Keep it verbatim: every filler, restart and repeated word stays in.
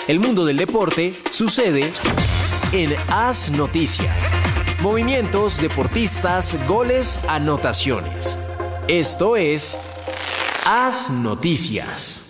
El mundo del deporte sucede en Haz Noticias. Movimientos, deportistas, goles, anotaciones. Esto es Haz Noticias.